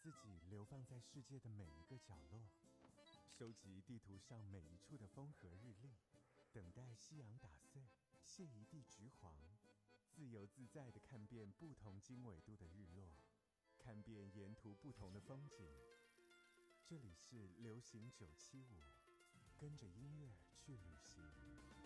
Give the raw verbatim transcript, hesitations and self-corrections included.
自己流放在世界的每一个角落，收集地图上每一处的风和日丽，等待夕阳打碎，卸一地橘黄，自由自在地看遍不同经纬度的日落，看遍沿途不同的风景。这里是流行九七五，跟着音乐去旅行。